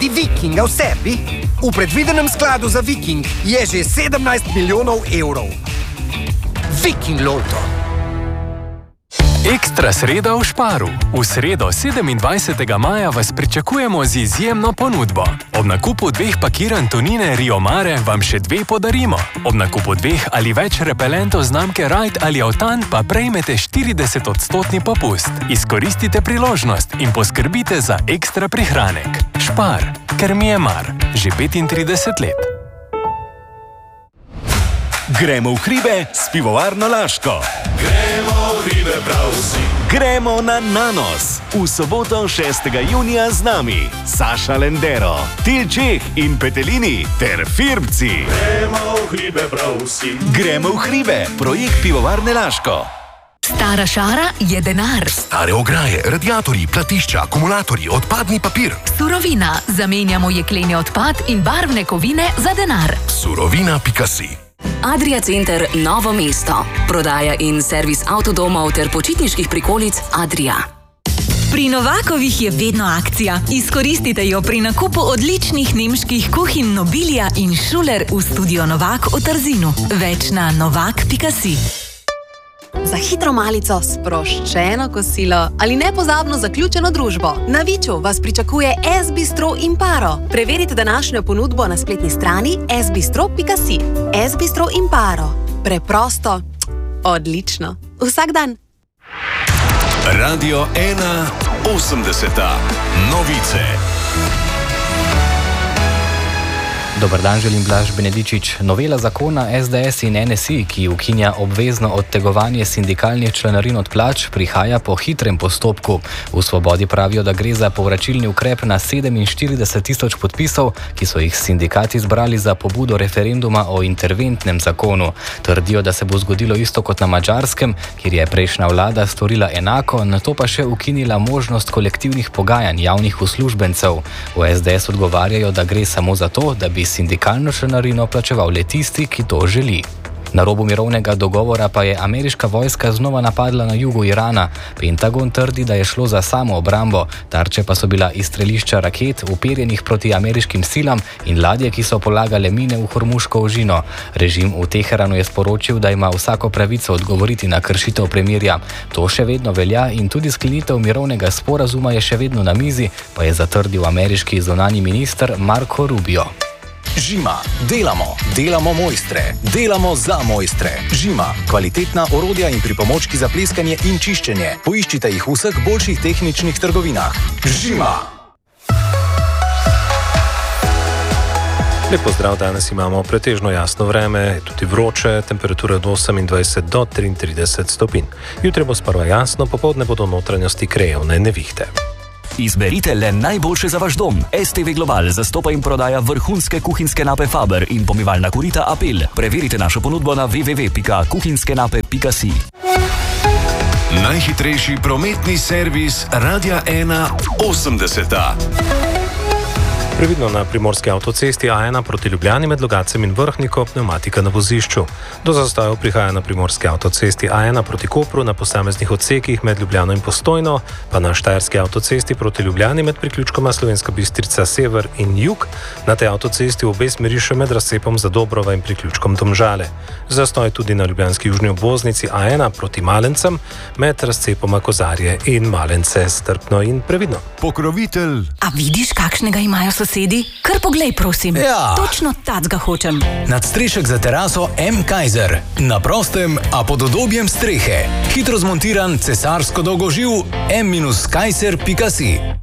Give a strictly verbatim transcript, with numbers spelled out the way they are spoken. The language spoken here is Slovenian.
radi Vikinga v sebi? V predvidenem skladu za Viking je že sedemnajst milijonov evrov. Viking Lotto. Ekstra sreda v Sparu. V sredo sedemindvajsetega maja vas pričakujemo z izjemno ponudbo. Ob nakupu dveh pakiranj tonine Rio Mare vam še dve podarimo. Ob nakupu dveh ali več repelentov znamke Ride ali Autan pa prejmete štirideset odstotni popust. Izkoristite priložnost in poskrbite za ekstra prihranek. Spar, ker mi je mar. Že petintrideset let. Gremo v hribe s pivovarno Laško. Gremo v hribe prav vsi. Gremo na Nanos. V soboto šestega junija z nami Saša Lendero, Tilčeh in Petelini ter Firbci. Gremo v hribe prav vsi. Gremo v hribe, projekt pivovarne Laško. Stara šara je denar. Stare ograje, radiatorji, platišča, akumulatorji, odpadni papir. Surovina. Zamenjamo jekleni odpad in barvne kovine za denar. Surovina pika si. Adria Center Novo mesto. Prodaja in servis avtodomov ter počitniških prikolic Adria. Pri Novakovih je vedno akcija. Izkoristite jo pri nakupu odličnih nemških kuhinj Nobilia in Schuler v studio Novak v Trzinu. Več na novak pika si. Za hitro malico, sproščeno kosilo ali nepozabno zaključeno družbo. Na Viču vas pričakuje S Bistro Imparo. Preverite današnjo ponudbo na spletni strani s bistro pika si. S Bistro Imparo. Preprosto, odlično. Vsak dan. Radio ena osemdeseta. Novice. Dobar dan, želim Blaž Benedičič. Novela zakona S D S in N S I, ki ukinja obvezno odtegovanje sindikalnih članarin od plač, prihaja po hitrem postopku. V Svobodi pravijo, da gre za povračilni ukrep na sedeminštirideset tisoč podpisov, ki so jih sindikati zbrali za pobudo referenduma o interventnem zakonu. Trdijo, da se bo zgodilo isto kot na Madžarskem, kjer je prejšnja vlada storila enako, nato pa še ukinila možnost kolektivnih pogajanj javnih uslužbencev. V S D S odgovarjajo, da gre samo za to, da bi sindikalno članarino plačeval le tisti, ki to želi. Na robu mirovnega dogovora pa je ameriška vojska znova napadla na jugu Irana. Pentagon trdi, da je šlo za samo obrambo, tarče pa so bila izstrelišča raket uperjenih proti ameriškim silam in ladje, ki so polagale mine v Hormuško ožino. Režim v Teheranu je sporočil, da ima vsako pravico odgovoriti na kršitev premirja. To še vedno velja in tudi sklenitev mirovnega sporazuma je še vedno na mizi, pa je zatrdil ameriški zunanji minister Marco Rubio. Žima. Delamo. Delamo mojstre. Delamo za mojstre. Žima. Kvalitetna orodja in pripomočki za pleskanje in čiščenje. Poiščite jih v vseh boljših tehničnih trgovinah. Žima. Lep pozdrav, danes imamo pretežno jasno vreme, tudi vroče, temperature od osemindvajset do triintrideset stopinj. Jutri bo sprva jasno, popoldne bodo notranjosti krajevne nevihte. Izberite le najboljše za vaš dom. S T V Global zastopa in prodaja vrhunske kuhinjske nape Faber in pomivalna korita Apel. Preverite našo ponudbo na w w w pika kuhinjske nape pika si. Najhitrejši prometni servis Radia ena osemdeseta. Previdno na primorski avtocesti A ena proti Ljubljani med Logatcem in Vrhniko, pneumatika na vozišču. Do zastojev prihaja na primorski avtocesti A ena proti Kopru na posameznih odsekih med Ljubljano in Postojno, pa na štajerski avtocesti proti Ljubljani med priključkoma Slovenska Bistrica sever in jug, na tej avtocesti v obe smeri še med razcepom Zadobrova in priključkom Domžale. Zastoj tudi na ljubljanski južni obvoznici A ena proti Malencem med razcepoma Kozarje in Malence, strpno in previdno. Pokrovitelj. A vidiš, kakšnega imajo sosedi? Kar poglej, prosim. Ja. Točno tacga hočem. Nadstrešek za teraso M. Kaiser. Na prostem, a pod udobjem strehe. Hitro zmontiran cesarsko dolgoživ M kaiser pika si.